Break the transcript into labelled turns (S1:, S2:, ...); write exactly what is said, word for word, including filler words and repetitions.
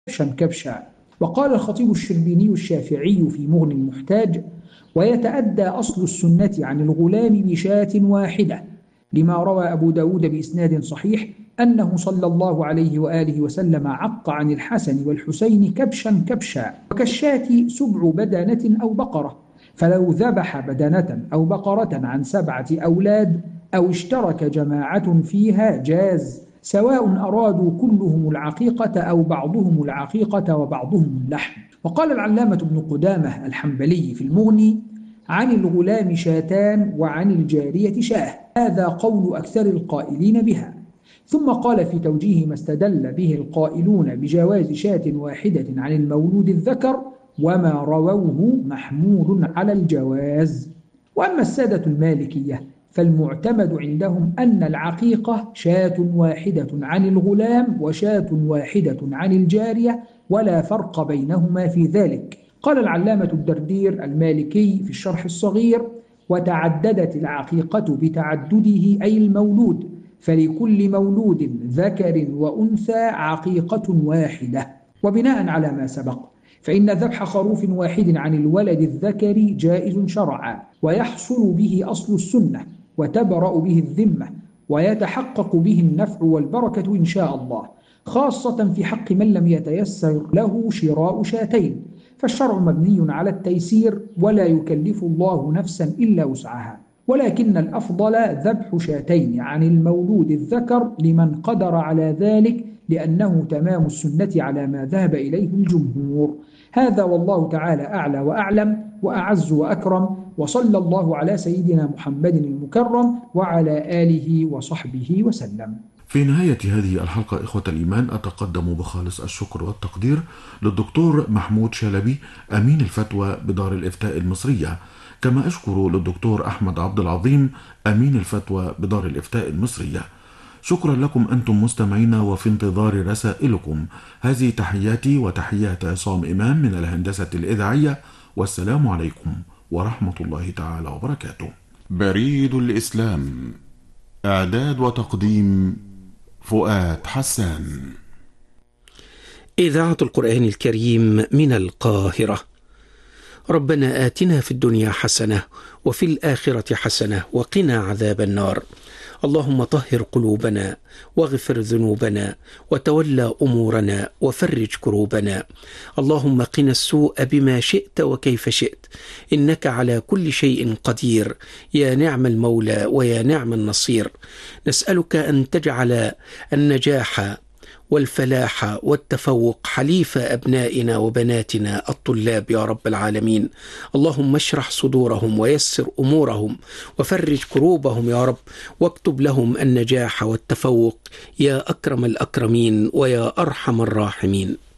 S1: كبشا كبشا. وقال الخطيب الشربيني الشافعي في مغني المحتاج: ويتأدى أصل السنة عن الغلام بشاة واحدة، لما روى أبو داود بإسناد صحيح أنه صلى الله عليه وآله وسلم عق عن الحسن والحسين كبشا كبشا. وكالشاة سبع بدنة أو بقرة، فلو ذبح بدنة أو بقرة عن سبعة أولاد أو اشترك جماعة فيها جاز، سواء أرادوا كلهم العقيقة أو بعضهم العقيقة وبعضهم اللحم. وقال العلامة ابن قدامة الحنبلي في المغني: عن الغلام شاتان وعن الجارية شاه، هذا قول أكثر القائلين بها. ثم قال في توجيه ما استدل به القائلون بجواز شاة واحدة عن المولود الذكر: وما رووه محمول على الجواز. وأما السادة المالكية فالمعتمد عندهم أن العقيقة شاة واحدة عن الغلام وشاة واحدة عن الجارية، ولا فرق بينهما في ذلك. قال العلامة الدردير المالكي في الشرح الصغير: وتعددت العقيقة بتعدده أي المولود، فلكل مولود ذكر وأنثى عقيقة واحدة. وبناء على ما سبق فإن ذبح خروف واحد عن الولد الذكر جائز شرعا، ويحصل به أصل السنة، وتبرأ به الذمة، ويتحقق به النفع والبركة إن شاء الله، خاصة في حق من لم يتيسر له شراء شاتين، فالشرع مبني على التيسير، ولا يكلف الله نفسا إلا وسعها. ولكن الأفضل ذبح شاتين عن المولود الذكر لمن قدر على ذلك، لأنه تمام السنة على ما ذهب إليه الجمهور. هذا والله تعالى أعلى وأعلم وأعز وأكرم، وصلى الله على سيدنا محمد المكرم وعلى آله وصحبه وسلم.
S2: في نهاية هذه الحلقة إخوة الإيمان، أتقدم بخالص الشكر والتقدير للدكتور محمود شلبي أمين الفتوى بدار الإفتاء المصرية، كما أشكر للدكتور أحمد عبد العظيم أمين الفتوى بدار الإفتاء المصرية. شكرا لكم أنتم مستمعينا، وفي انتظار رسائلكم. هذه تحياتي وتحيات عصام إمام من الهندسة الإذاعية، والسلام عليكم ورحمة الله تعالى وبركاته.
S3: بريد الإسلام، إعداد وتقديم فؤاد حسان.
S4: إذاعة القرآن الكريم من القاهرة. ربنا آتنا في الدنيا حسنة وفي الآخرة حسنة وقنا عذاب النار. اللهم طهر قلوبنا واغفر ذنوبنا وتولى أمورنا وفرج كروبنا. اللهم قنا السوء بما شئت وكيف شئت، إنك على كل شيء قدير، يا نعم المولى ويا نعم النصير. نسألك أن تجعل النجاح والفلاح والتفوق حليف أبنائنا وبناتنا الطلاب يا رب العالمين. اللهم اشرح صدورهم ويسر أمورهم وفرج كروبهم يا رب، واكتب لهم النجاح والتفوق يا أكرم الأكرمين ويا أرحم الراحمين.